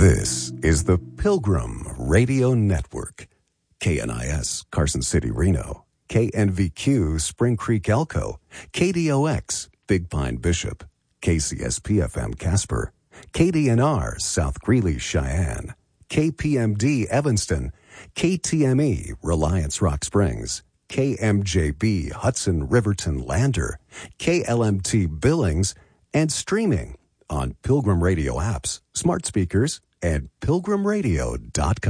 This is the Pilgrim Radio Network. KNIS, Carson City, Reno. KNVQ, Spring Creek, Elko. KDOX, Big Pine, Bishop. KCSP-FM, Casper. KDNR, South Greeley, Cheyenne. KPMD, Evanston. KTME, Reliance, Rock Springs. KMJB, Hudson, Riverton, Lander. KLMT, Billings. And streaming on Pilgrim Radio apps, smart speakers, and pilgrimradio.com.